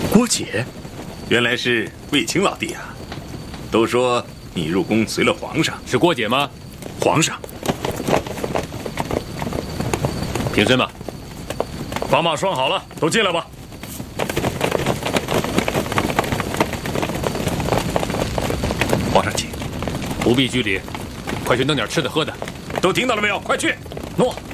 郭姐， 原来是卫青老弟啊！都说你入宫随了皇上， 是郭姐吗？ 皇上， 平身吧。 把马拴好了，都进来吧。 皇上请。 不必拘礼，快去弄点吃的喝的。 都听到了没有？快去！诺。